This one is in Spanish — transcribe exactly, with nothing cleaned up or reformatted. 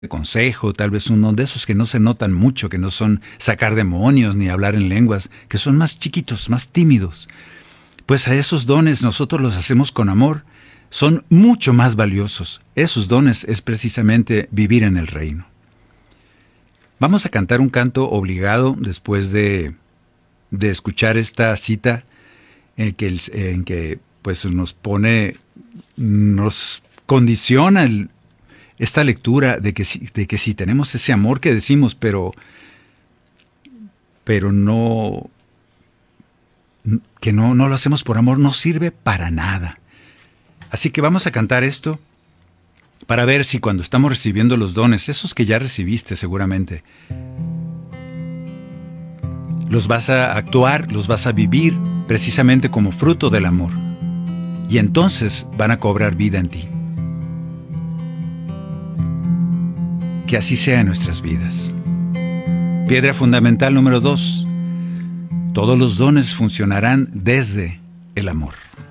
de consejo, tal vez uno de esos que no se notan mucho, que no son sacar demonios ni hablar en lenguas, que son más chiquitos, más tímidos. Pues a esos dones nosotros los hacemos con amor, son mucho más valiosos. Esos dones es precisamente vivir en el reino. Vamos a cantar un canto obligado después de, de escuchar esta cita en que, en que pues nos pone, nos condiciona el, esta lectura de que, si, de que si tenemos ese amor que decimos, pero, pero no, que no, no lo hacemos por amor, no sirve para nada. Así que vamos a cantar esto para ver si cuando estamos recibiendo los dones, esos que ya recibiste seguramente, los vas a actuar, los vas a vivir precisamente como fruto del amor. Y entonces van a cobrar vida en ti. Que así sea en nuestras vidas. Piedra fundamental número dos. Todos los dones funcionarán desde el amor.